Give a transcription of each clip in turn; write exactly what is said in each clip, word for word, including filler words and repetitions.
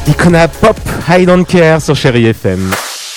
Icona Pop, I Don't Care sur Chérie F M.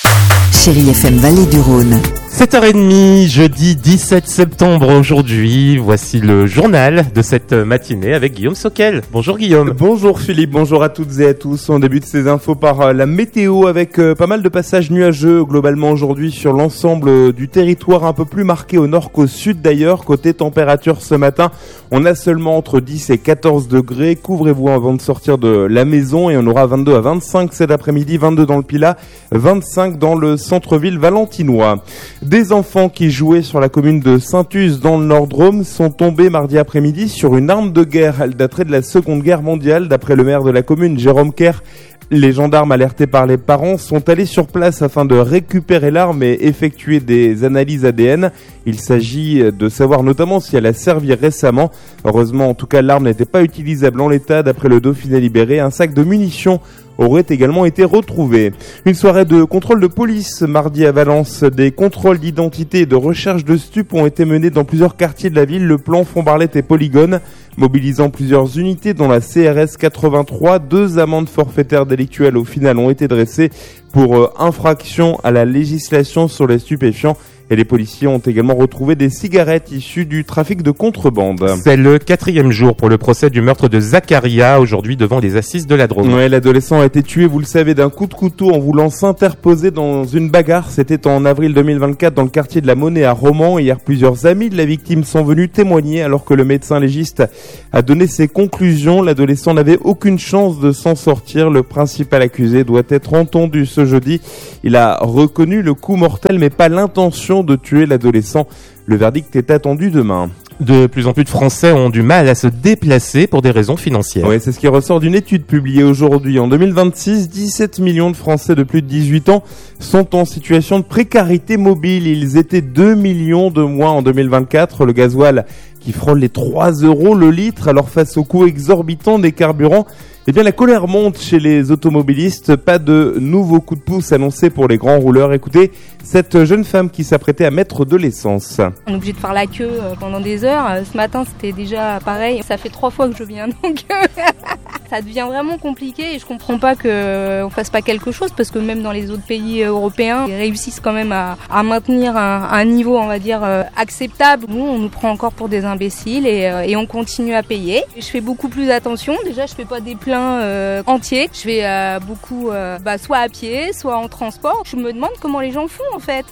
Chérie F M Vallée du Rhône. sept heures trente, jeudi dix-sept septembre aujourd'hui. Voici le journal de cette matinée avec Guillaume Soquel. Bonjour Guillaume. Bonjour Philippe, bonjour à toutes et à tous. On débute ces infos par la météo avec pas mal de passages nuageux globalement aujourd'hui sur l'ensemble du territoire, un peu plus marqué au nord qu'au sud d'ailleurs. Côté température ce matin, on a seulement entre dix et quatorze degrés. Couvrez-vous avant de sortir de la maison et on aura vingt-deux à vingt-cinq cet après-midi, vingt-deux dans le Pilat, vingt-cinq dans le centre-ville valentinois. Des enfants qui jouaient sur la commune de Saint-Uz dans le Nord-Drôme sont tombés mardi après-midi sur une arme de guerre. Elle daterait de la Seconde Guerre mondiale, d'après le maire de la commune, Jérôme Kerr. Les gendarmes alertés par les parents sont allés sur place afin de récupérer l'arme et effectuer des analyses A D N. Il s'agit de savoir notamment si elle a servi récemment. Heureusement, en tout cas, l'arme n'était pas utilisable en l'état. D'après le Dauphiné libéré, un sac de munitions aurait également été retrouvé. Une soirée de contrôle de police mardi à Valence. Des contrôles d'identité et de recherche de stupes ont été menés dans plusieurs quartiers de la ville, le plan Font-Barlette et Polygone, mobilisant plusieurs unités dont la C R S quatre-vingt-trois. Deux amendes forfaitaires délictuelles au final ont été dressées pour euh, infraction à la législation sur les stupéfiants. Et les policiers ont également retrouvé des cigarettes issues du trafic de contrebande. C'est le quatrième jour pour le procès du meurtre de Zacharia, aujourd'hui devant les assises de la Drôme. Ouais, l'adolescent a été tué, vous le savez, d'un coup de couteau en voulant s'interposer dans une bagarre. C'était en avril deux mille vingt-quatre dans le quartier de la Monnaie à Romans. Hier, plusieurs amis de la victime sont venus témoigner alors que le médecin légiste a donné ses conclusions. L'adolescent n'avait aucune chance de s'en sortir. Le principal accusé doit être entendu ce jeudi. Il a reconnu le coup mortel mais pas l'intention de tuer l'adolescent. Le verdict est attendu demain. De plus en plus de Français ont du mal à se déplacer pour des raisons financières. Oui, c'est ce qui ressort d'une étude publiée aujourd'hui. En deux mille vingt-six, dix-sept millions de Français de plus de dix-huit ans sont en situation de précarité mobile. Ils étaient deux millions de moins en deux mille vingt-quatre. Le gasoil qui frôle les trois euros le litre. Alors face au coût exorbitant des carburants, eh bien la colère monte chez les automobilistes. Pas de nouveaux coups de pouce annoncés pour les grands rouleurs. Écoutez cette jeune femme qui s'apprêtait à mettre de l'essence. On est obligé de faire la queue pendant des heures. Ce matin, c'était déjà pareil. Ça fait trois fois que je viens, donc ça devient vraiment compliqué et je comprends pas qu'on fasse pas quelque chose parce que même dans les autres pays européens, ils réussissent quand même à, à maintenir un, un niveau, on va dire, acceptable. Nous, on nous prend encore pour des imbéciles et, et on continue à payer. Je fais beaucoup plus attention. Déjà, je fais pas des pleins euh, entiers. Je fais euh, beaucoup, euh, bah, soit à pied, soit en transport. Je me demande comment les gens font en fait.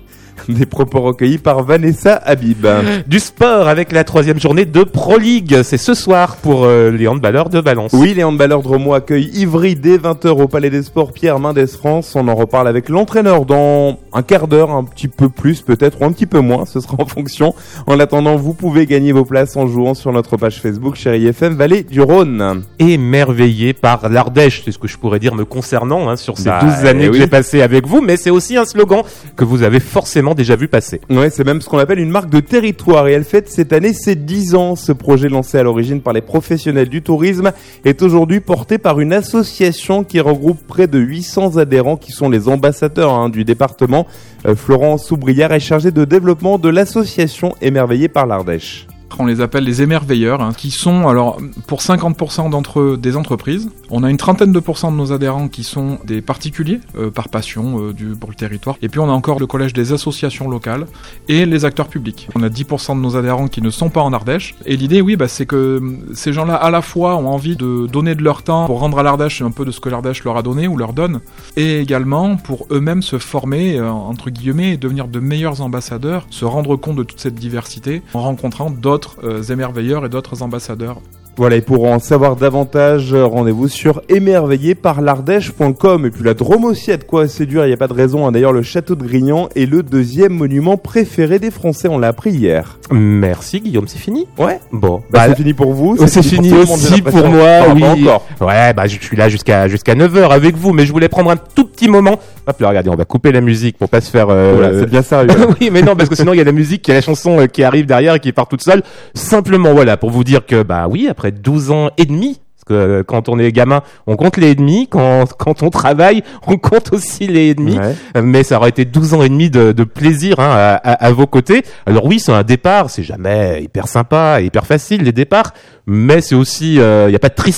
Des propos recueillis par Vanessa Habib. Du sport avec la troisième journée de Pro League. C'est ce soir pour euh, les handballeurs de Valence. Oui, les handballeurs drômois accueillent Ivry dès vingt heures au Palais des Sports Pierre Mendès France. On en reparle avec l'entraîneur dans un quart d'heure, un petit peu plus peut-être ou un petit peu moins. Ce sera en fonction. En attendant, vous pouvez gagner vos places en jouant sur notre page Facebook Chérie F M Vallée du Rhône. Émerveillé par l'Ardèche, c'est ce que je pourrais dire me concernant hein, sur ces bah, douze années eh que oui. j'ai passées avec vous. Mais c'est aussi un slogan que vous avez forcément déjà vu passer. Ouais, c'est même ce qu'on appelle une marque de territoire et elle fête cette année ses dix ans. Ce projet lancé à l'origine par les professionnels du tourisme est aujourd'hui porté par une association qui regroupe près de huit cents adhérents qui sont les ambassadeurs hein, du département. Euh, Florent Soubriard est chargé de développement de l'association Émerveillée par l'Ardèche. On les appelle les émerveilleurs, hein, qui sont alors pour cinquante pour cent d'entre eux des entreprises. On a une trentaine de pourcents de nos adhérents qui sont des particuliers euh, par passion euh, du, pour le territoire. Et puis on a encore le collège des associations locales et les acteurs publics. On a dix pour cent de nos adhérents qui ne sont pas en Ardèche. Et l'idée, oui, bah, c'est que ces gens-là à la fois ont envie de donner de leur temps pour rendre à l'Ardèche un peu de ce que l'Ardèche leur a donné ou leur donne, et également pour eux-mêmes se former euh, entre guillemets et devenir de meilleurs ambassadeurs, se rendre compte de toute cette diversité en rencontrant d'autres Euh, émerveilleurs et d'autres ambassadeurs. Voilà, et pour en savoir davantage, rendez-vous sur émerveillé par l'ardèche point com. Et puis la Drôme aussi a de quoi séduire, il n'y a pas de raison. Hein. D'ailleurs, le château de Grignan est le deuxième monument préféré des Français, on l'a appris hier. Merci Guillaume, c'est fini. Ouais. Bon, bah, bah, c'est fini pour vous. C'est, c'est fini, fini aussi pour moi. Ah, oui. Pas encore. Ouais, bah je suis là jusqu'à jusqu'à neuf heures avec vous, mais je voulais prendre un tout petit moment. Hop là, regardez, on va couper la musique pour pas se faire. Euh... Voilà, c'est bien sérieux. Oui, mais non, parce que sinon il y a la musique, il y a la chanson euh, qui arrive derrière et qui part toute seule. Simplement, voilà, pour vous dire que bah oui, après douze ans et demi. Que quand on est gamin, on compte les et demi. Quand quand on travaille, on compte aussi les et demi. Ouais. Mais ça aurait été douze ans et demi de, de plaisir hein, à, à, à vos côtés. Alors oui, c'est un départ, c'est jamais hyper sympa, hyper facile les départs, mais c'est aussi, il euh, y a pas de tristesse.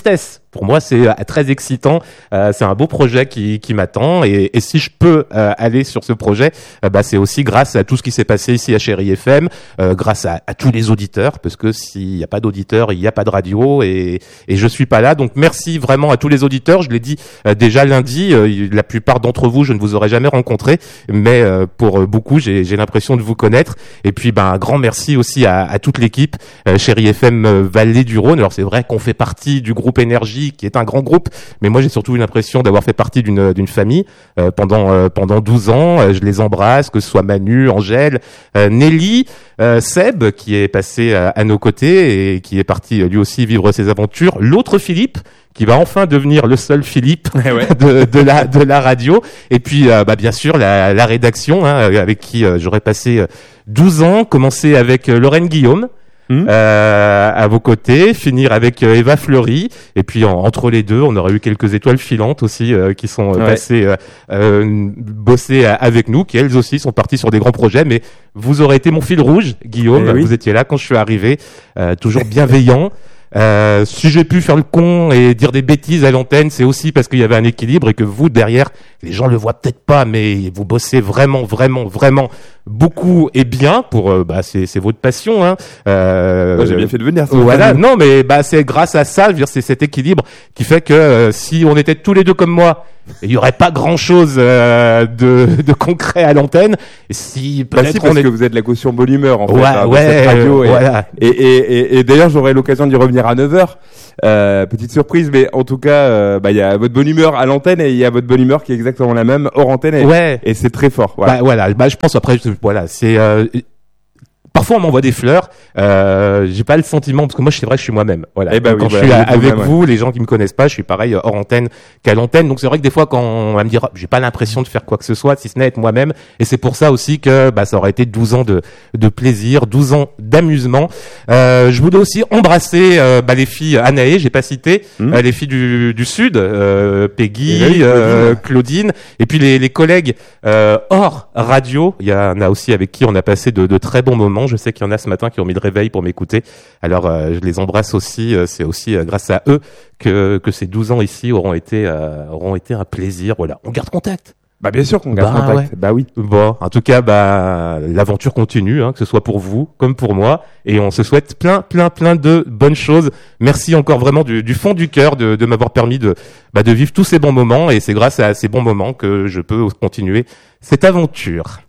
pour moi, c'est euh, très excitant. Euh, c'est un beau projet qui, qui m'attend. Et, et si je peux euh, aller sur ce projet, euh, bah, c'est aussi grâce à tout ce qui s'est passé ici à Chérie F M, euh, grâce à, à tous les auditeurs, parce que s'il n'y a pas d'auditeurs, il n'y a pas de radio, et, et je suis pas là. Donc merci vraiment à tous les auditeurs. Je l'ai dit euh, déjà lundi. Euh, la plupart d'entre vous, je ne vous aurais jamais rencontré, mais euh, pour beaucoup, j'ai, j'ai l'impression de vous connaître. Et puis, ben, un grand merci aussi à, à toute l'équipe euh, Chérie F M euh, Vallée du Rhône. Alors c'est vrai qu'on fait partie du groupe Énergie, qui est un grand groupe, mais moi j'ai surtout eu l'impression d'avoir fait partie d'une d'une famille euh, pendant euh, pendant douze ans. Euh, je les embrasse, que ce soit Manu, Angèle, euh, Nelly, euh, Seb qui est passé à, à nos côtés et qui est parti euh, lui aussi vivre ses aventures. L'autre Philippe qui va enfin devenir le seul Philippe ouais. de, de la de la radio. Et puis euh, bah bien sûr la, la rédaction hein, avec qui euh, j'aurais passé douze ans, commencer avec euh, Lorraine Guillaume. Mmh. Euh, à vos côtés, finir avec euh, Eva Fleury, et puis en, entre les deux, on aurait eu quelques étoiles filantes aussi euh, qui sont euh, ouais. passées euh, euh, bosser euh, avec nous, qui elles aussi sont parties sur des grands projets. Mais vous aurez été mon fil rouge, Guillaume. Eh oui. Vous étiez là quand je suis arrivé, euh, toujours bienveillant. Euh, si j'ai pu faire le con et dire des bêtises à l'antenne, c'est aussi parce qu'il y avait un équilibre et que vous, derrière, les gens le voient peut-être pas, mais vous bossez vraiment, vraiment, vraiment beaucoup et bien pour, euh, bah, c'est, c'est votre passion, hein. Euh, Moi, j'ai bien fait de venir. Voilà. Non, mais, bah, c'est grâce à ça, je veux dire, c'est cet équilibre qui fait que, euh, si on était tous les deux comme moi, il y aurait pas grand chose euh, de, de concret à l'antenne. Si peut-être bah si, parce on est... que vous êtes la caution bonne humeur en fait, ouais, hein, ouais, cette radio. euh, et, voilà. et, et, et, et d'ailleurs j'aurai l'occasion d'y revenir à neuf heures. Euh, petite surprise, mais en tout cas, euh, bah il y a votre bonne humeur à l'antenne et il y a votre bonne humeur qui est exactement la même hors antenne. Et, ouais. Et c'est très fort. Voilà. Bah voilà. Bah je pense après, voilà, c'est. Euh... Parfois on m'envoie des fleurs, euh, j'ai pas le sentiment parce que moi c'est vrai que je suis moi-même. Voilà. Eh ben quand oui, je bah, suis là, avec même, vous, ouais. Les gens qui me connaissent pas, je suis pareil hors antenne qu'à l'antenne. Donc c'est vrai que des fois quand on va me dire, j'ai pas l'impression de faire quoi que ce soit, si ce n'est être moi-même. Et c'est pour ça aussi que bah ça aurait été douze ans de de plaisir, douze ans d'amusement. Euh, je voulais aussi embrasser euh, bah, les filles Anaé, j'ai pas cité, mmh. euh, les filles du du Sud, euh, Peggy, oui, euh, Claudine, et puis les les collègues euh, hors radio. Il y en a aussi avec qui on a passé de de très bons moments. Je sais qu'il y en a ce matin qui ont mis le réveil pour m'écouter. Alors euh, je les embrasse aussi. Euh, c'est aussi euh, grâce à eux que que ces douze ans ici auront été euh, auront été un plaisir. Voilà, on garde contact. Bah bien sûr qu'on garde bah, contact. Ouais. Bah oui. Bon, en tout cas, bah l'aventure continue, hein, que ce soit pour vous comme pour moi, et on se souhaite plein, plein, plein de bonnes choses. Merci encore vraiment du, du fond du cœur de, de m'avoir permis de bah, de vivre tous ces bons moments, et c'est grâce à ces bons moments que je peux continuer cette aventure.